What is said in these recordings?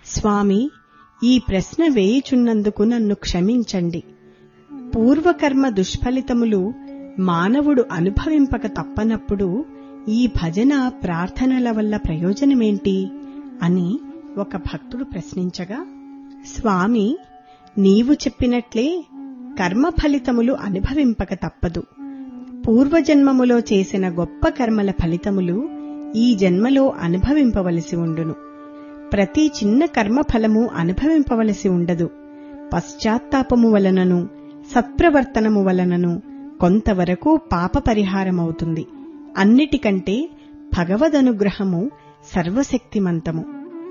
స్వామి, ఈ ప్రశ్న వేయుచున్నందుకు నన్ను క్షమించండి. పూర్వకర్మ దుష్ఫలితములు మానవుడు అనుభవింపక తప్పనప్పుడు ఈ భజన ప్రార్థనల వల్ల ప్రయోజనమేంటి అని ఒక భక్తుడు ప్రశ్నించగా, స్వామి, నీవు చెప్పినట్లే కర్మ ఫలితములు అనుభవింపక తప్పదు. పూర్వజన్మములో చేసిన గొప్ప కర్మల ఫలితములు ఈ జన్మలో అనుభవింపవలసి ఉండును. ప్రతి చిన్న కర్మఫలము అనుభవింపవలసి ఉండదు. పశ్చాత్తాపము వలనను సత్ప్రవర్తనము వలనను కొంతవరకు పాప పరిహారమవుతుంది. అన్నిటికంటే భగవదనుగ్రహము సర్వశక్తిమంతము.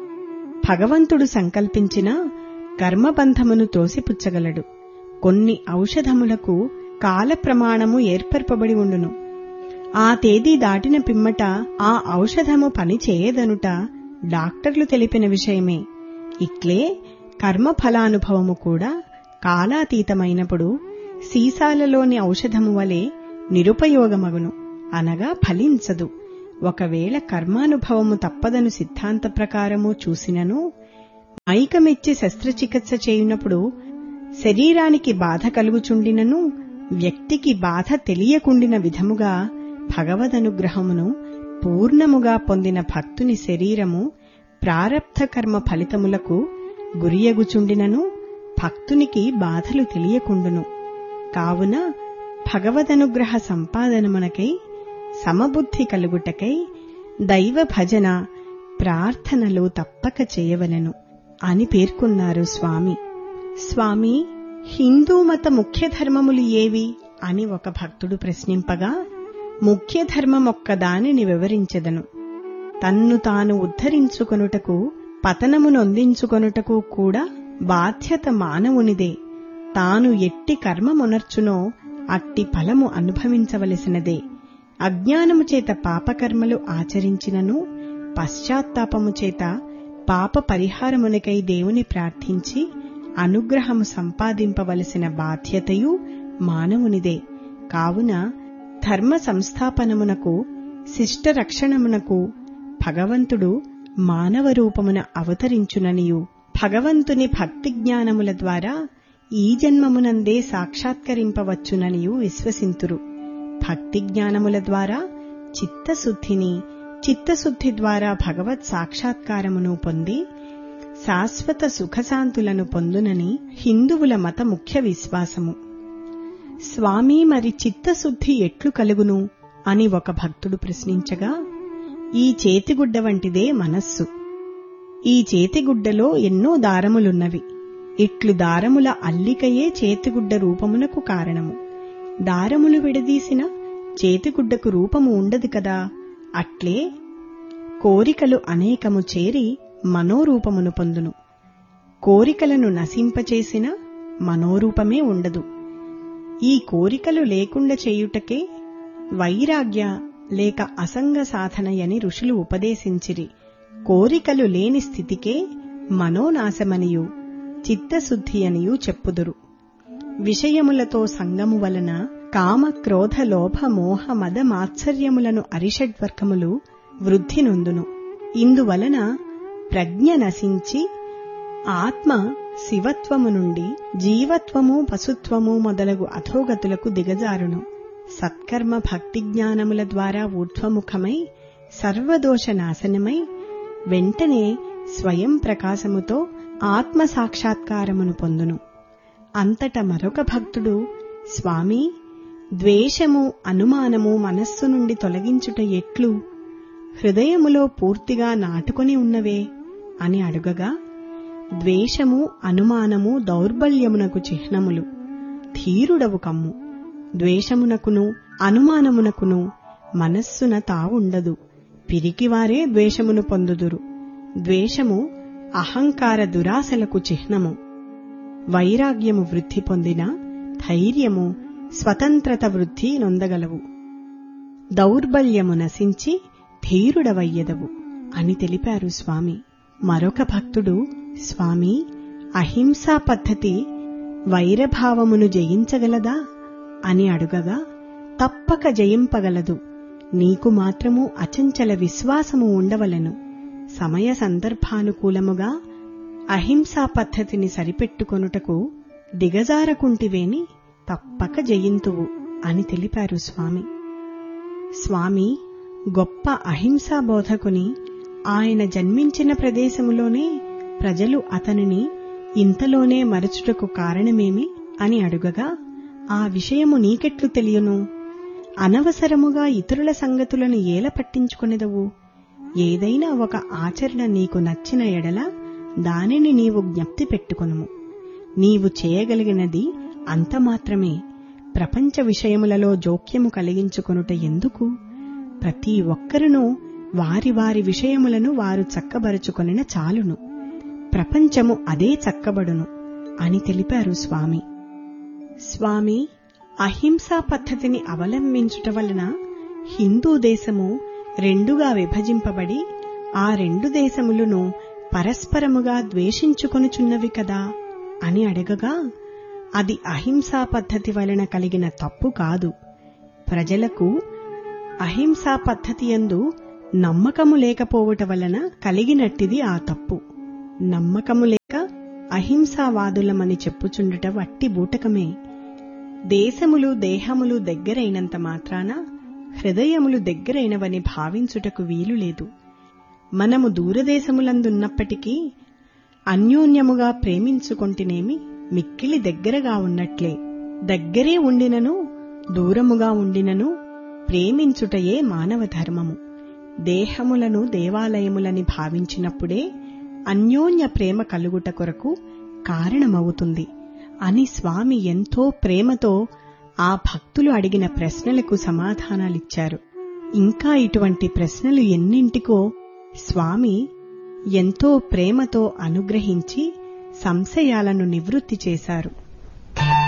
భగవంతుడు సంకల్పించిన కర్మబంధమును తోసిపుచ్చగలడు. కొన్ని ఔషధములకు కాల ప్రమాణము ఏర్పరపబడి ఉండును. ఆ తేదీ దాటిన పిమ్మట ఆ ఔషధము పనిచేయదనుట డాక్టర్లు తెలిపిన విషయమే. ఇట్లే కర్మఫలానుభవము కూడా కాలాతీతమైనప్పుడు సీసాలలోని ఔషధము వలె నిరుపయోగమగును, అనగా ఫలించదు. ఒకవేళ కర్మానుభవము తప్పదను సిద్ధాంత ప్రకారము చూసినను, మైకమెచ్చి శస్త్రచికిత్స చేయునప్పుడు శరీరానికి బాధ కలుగుచుండినను వ్యక్తికి బాధ తెలియకుండిన విధముగా భగవదనుగ్రహమును పూర్ణముగా పొందిన భక్తుని శరీరము ప్రారబ్ధ కర్మ ఫలితములకు గురియగుచుండినను భక్తునికి బాధలు తెలియకుండును. కావున భగవదనుగ్రహ సంపాదనమునకై సమబుద్ధి కలుగుటకై దైవ భజన ప్రార్థనలు తప్పక చేయవలెను అని పేర్కొన్నారు స్వామి. స్వామి, హిందూ మత ముఖ్య ధర్మములు ఏవి అని ఒక భక్తుడు ప్రశ్నింపగా, ముఖ్య ధర్మమొక్కదానిని వివరించెదను. తన్ను తాను ఉద్ధరించుకొనుటకు, పతనమునొందించుకొనుటకు కూడా బాధ్యత మానవునిదే. తాను ఎట్టి కర్మమునర్చునో అట్టి ఫలము అనుభవించవలసినదే. అజ్ఞానము చేత పాపకర్మలు ఆచరించినను పశ్చాత్తాపము చేత పాప పరిహారమునకై దేవుని ప్రార్థించి అనుగ్రహము సంపాదింపవలసిన బాధ్యతయు మానవునిదే. కావున ధర్మ సంస్థాపనమునకు, శిష్టరక్షణమునకు భగవంతుడు మానవ రూపమున అవతరించుననియు, భగవంతుని భక్తి జ్ఞానముల ద్వారా ఈ జన్మమునందే సాక్షాత్కరింపవచ్చుననియు విశ్వసింతురు. భక్తి జ్ఞానముల ద్వారా చిత్తశుద్ధిని, చిత్తశుద్ధి ద్వారా భగవత్ సాక్షాత్కారమును పొంది శాశ్వత సుఖశాంతులను పొందునని హిందువుల మత ముఖ్య విశ్వాసము. స్వామి, మరి చిత్తశుద్ధి ఎట్లు కలుగును అని ఒక భక్తుడు ప్రశ్నించగా, ఈ చేతిగుడ్డ వంటిదే మనస్సు. ఈ చేతిగుడ్డలో ఎన్నో దారములున్నవి. ఇట్లు దారముల అల్లికయే చేతిగుడ్డ రూపమునకు కారణము. దారములు విడదీసిన చేతిగుడ్డకు రూపము ఉండదు కదా. అట్లే కోరికలు అనేకము చేరి మనోరూపమును పొందును. కోరికలను నశింపచేసిన మనోరూపమే ఉండదు. ఈ కోరికలు లేకుండా చేయుటకే వైరాగ్య లేక అసంగ సాధనయని ఋషులు ఉపదేశించిరి. కోరికలు లేని స్థితికే మనోనాశమనియు చిత్తశుద్ధి అనియు చెప్పుదురు. విషయములతో సంగము వలన కామ, క్రోధ, లోభ, మోహ, మద, మాత్సర్యములను అరిషడ్వర్గములు వృద్ధి నొందును. ఇందువలన ప్రజ్ఞ నశించి ఆత్మ శివత్వము నుండి జీవత్వము, పశుత్వము మొదలగు అధోగతులకు దిగజారును. సత్కర్మ భక్తి జ్ఞానముల ద్వారా ఊర్ధ్వముఖమై సర్వదోష నాశనమై వెంటనే స్వయం ప్రకాశముతో ఆత్మ సాక్షాత్కారమును పొందును. అంతట మరొక భక్తుడు, స్వామి, ద్వేషము, అనుమానము మనస్సు నుండి తొలగించుట ఎట్లు? హృదయములో పూర్తిగా నాటుకొని ఉన్నవే అని అడుగగా, ద్వేషము, అనుమానము దౌర్బల్యమునకు చిహ్నములు. ధీరుడవు కమ్ము. ద్వేషమునకును అనుమానమునకును మనస్సున తావుండదు. పిరికివారే ద్వేషమును పొందుదురు. ద్వేషము అహంకార దురాశలకు చిహ్నము. వైరాగ్యము వృద్ధి పొందిన ధైర్యము, స్వతంత్రత వృద్ధి నొందగలవు. దౌర్బల్యము నశించి ధీరుడవయ్యెదవు అని తెలిపారు స్వామి. మరొక భక్తుడు, స్వామి, అహింసా పద్ధతి వైరభావమును జయించగలదా అని అడుగగా, తప్పక జయింపగలదు. నీకు మాత్రము అచంచల విశ్వాసము ఉండవలెను. సమయ సందర్భానుకూలముగా అహింసా పద్ధతిని సరిపెట్టుకొనుటకు దిగజారకుంటివేని తప్పక జయింతువు అని తెలిపారు స్వామి. స్వామి గొప్ప అహింసా బోధకుని ఆయన జన్మించిన ప్రదేశములోనే ప్రజలు అతనిని ఇంతలోనే మరచుటకు కారణమేమి అని అడుగగా, ఆ విషయము నీకెట్లు తెలియను? అనవసరముగా ఇతరుల సంగతులను ఏల పట్టించుకొనెదవు? ఏదైనా ఒక ఆచరణ నీకు నచ్చిన ఎడల దానిని నీవు జ్ఞప్తి పెట్టుకొనుము. నీవు చేయగలిగినది అంత మాత్రమే. ప్రపంచ విషయములలో జోక్యము కలిగించుకొనుట ఎందుకు? ప్రతి ఒక్కరునూ వారి వారి విషయములను వారు చక్కబరుచుకొనిన చాలును. ప్రపంచము అదే చక్కబడును అని తెలిపారు స్వామి. స్వామి అహింసా పద్ధతిని అవలంబించుట వలన హిందూ దేశము రెండుగా విభజింపబడి ఆ రెండు దేశములను పరస్పరముగా ద్వేషించుకొనుచున్నవి కదా అని అడగగా, అది అహింసా పద్ధతి వలన కలిగిన తప్పు కాదు. ప్రజలకు అహింసా పద్ధతి యందు నమ్మకము లేకపోవుట వలన కలిగినట్టిది ఆ తప్పు. నమ్మకము లేక అహింసావాదులమని చెప్పుచుండుట వట్టి బూటకమే. దేశములు దేహములు దగ్గరైనంత మాత్రాన హృదయములు దగ్గరైనవని భావించుటకు వీలులేదు. మనము దూరదేశములందున్నప్పటికీ అన్యోన్యముగా ప్రేమించుకొంటినేమి మిక్కిలి దగ్గరగా ఉన్నట్లే. దగ్గరే ఉండినను దూరముగా ఉండినను ప్రేమించుటయే మానవ ధర్మము. దేహములను దేవాలయములని భావించినప్పుడే అన్యోన్య ప్రేమ కలుగుట కొరకు కారణమవుతుంది అని స్వామి ఎంతో ప్రేమతో ఆ భక్తులు అడిగిన ప్రశ్నలకు సమాధానాలిచ్చారు. ఇంకా ఇటువంటి ప్రశ్నలు ఎన్నింటికో స్వామి ఎంతో ప్రేమతో అనుగ్రహించి సంశయాలను నివృత్తి చేశారు.